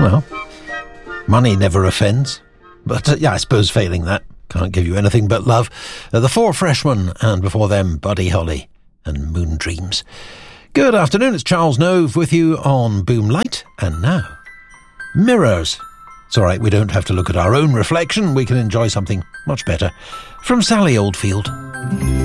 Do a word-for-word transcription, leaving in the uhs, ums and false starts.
Well, money never offends. But uh, yeah, I suppose failing that, can't give you anything but love. Uh, the Four Freshmen, and before them, Buddy Holly and Moon Dreams. Good afternoon, it's Charles Nove with you on Boom Light. And now, Mirrors. It's all right, we don't have to look at our own reflection. We can enjoy something much better from Sally Oldfield.